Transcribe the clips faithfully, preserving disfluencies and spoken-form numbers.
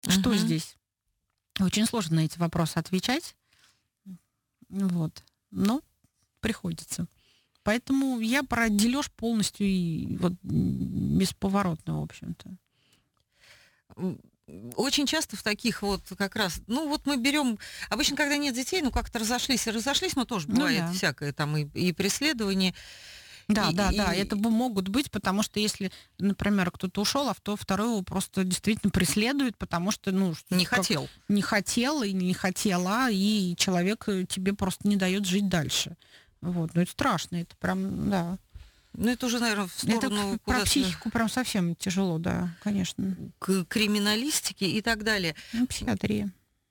Что Мгм. здесь? Очень сложно на эти вопросы отвечать. Вот. Но приходится. Поэтому я про дележ полностью и вот м, бесповоротно, в общем-то. М, Очень часто в таких вот как раз, ну вот мы берем, обычно, когда нет детей, ну как-то разошлись и разошлись, но тоже Ну бывает да. всякое там и, и преследование, и, Да, да, да, это и- бы могут быть, потому что если, например, кто-то ушел, а то второй его просто действительно преследует, потому что, ну, что- не как- хотел. не хотел и не хотела, и человек э, тебе просто не дает жить дальше. Вот, ну это страшно, это прям, да. Ну это уже, наверное, в Это сторону к- про куда-то психику прям совсем тяжело, да, конечно. к криминалистике и так далее. Ну, психиатрия.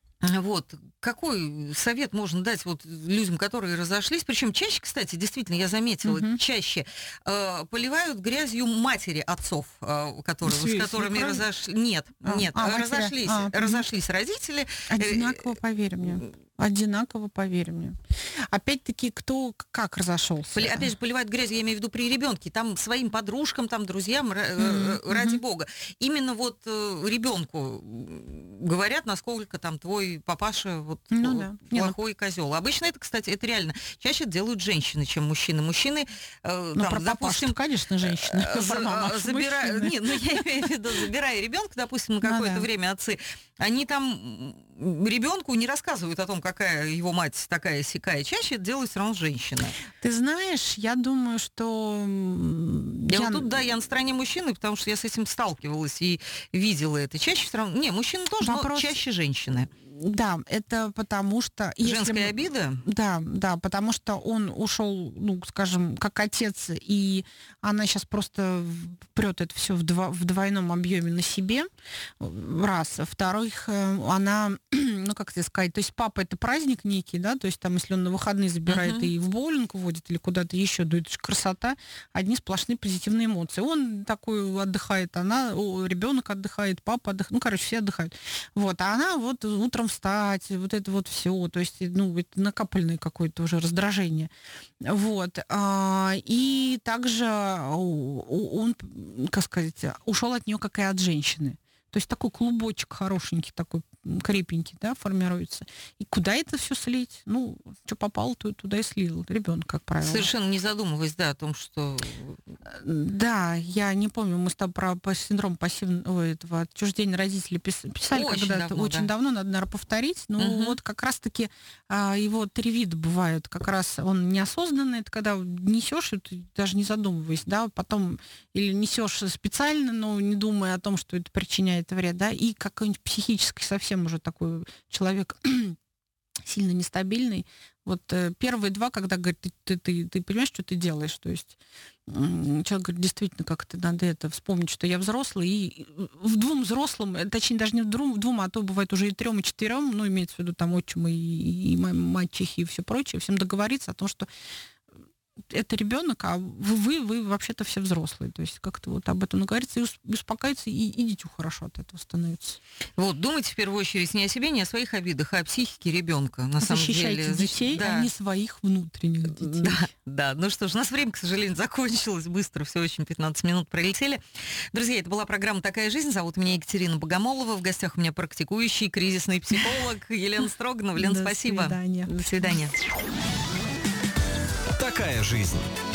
Вот. Какой совет можно дать вот людям, которые разошлись? Причем чаще, кстати, действительно, я заметила, Мгм. чаще э, поливают грязью матери отцов, э, которые, с Све- которыми свекрови? разошлись. Нет, А, нет, а, э, матери. разошлись, А, мгм. разошлись родители. Одинаково, поверь мне. Одинаково, поверь мне. Опять-таки, кто к- как разошелся? Поли- Опять же, поливают грязью, я имею в виду при ребенке, там своим подружкам, там друзьям, ра- э, Мгм, ради мгм. бога. Именно вот ребенку говорят, насколько там твой папаша вот Ну пл- да. Не, ну, плохой козел. Обычно это, кстати, это реально чаще это делают женщины, чем мужчины. Мужчины, э, ну, там, про допустим, папашу, конечно, женщина. э, за- Про мамашу забирая, мужчины. нет, ну я имею в виду, забирая ребенка, допустим, на Ну какое-то да. время отцы, они там ребенку не рассказывают о том, какая его мать такая сякая. Чаще это делают все равно женщины. Ты знаешь, я думаю, что... м, Я я- вот тут, да, я на стороне мужчины, потому что я с этим сталкивалась и видела это. Чаще все равно... Не, мужчины тоже, Вопрос- но чаще женщины. Да, это потому что... если Женская мы- обида? Да, да, потому что он ушел, ну, скажем, как отец, и она сейчас просто прет это все в, два, в двойном объеме на себе, раз. Во-вторых, э, она, ну, как тебе сказать, то есть папа это праздник некий, да, то есть там, если он на выходные забирает Мгм. и в боулинг водит или куда-то еще, да, это же красота, одни сплошные позитивные эмоции. Он такой отдыхает, она, ребенок отдыхает, папа отдыхает, ну, короче, все отдыхают. Вот, а она вот утром встать, вот это вот все, то есть, ну, это накопленное какое-то уже раздражение. Вот. а, И также у- у- он, как сказать, ушел от нее как и от женщины. То есть такой клубочек хорошенький, такой м, крепенький, да, формируется. И куда это все слить? Ну, что попало, то туда и слил. Ребенок, как правило. Совершенно не задумываясь, да, о том, что... Да, я не помню, мы с тобой про по- синдром пассивного этого отчуждения родителей пис- писали Очень когда-то, давно, очень да. давно, надо, наверное, повторить. Но Мгм. вот как раз-таки а, его три вида бывают. Как раз он неосознанный, это когда несешь, и ты даже не задумываясь, да, потом или несешь специально, но не думая о том, что это причиняет вред, да, и какой-нибудь психический совсем уже такой человек сильно нестабильный. Вот э, первые два, когда говорит, ты, ты, ты, ты понимаешь, что ты делаешь, то есть м, человек говорит, действительно, как-то надо это вспомнить, что я взрослый, и в двум взрослым, э, точнее, даже не в двум, в двум, а то бывает уже и трем, и четырем, ну, имеется в виду там отчим и, и, и ма- мачехи и все прочее, всем договориться о том, что это ребенок, а вы, вы, вы вообще-то все взрослые. То есть как-то вот об этом наговориться и ус- и успокоиться, и, и дитю хорошо от этого становится. Вот, думайте в первую очередь не о себе, не о своих обидах, а о психике ребенка. На самом Защищайте деле. детей, Да. а не своих внутренних детей. Да, да. Ну что ж, у нас время, к сожалению, закончилось быстро. Все очень пятнадцать минут пролетели. Друзья, это была программа «Такая жизнь». Зовут меня Екатерина Богомолова. В гостях у меня практикующий кризисный психолог Елена Строганова. Лен, До спасибо. свидания. До свидания. Такая жизнь.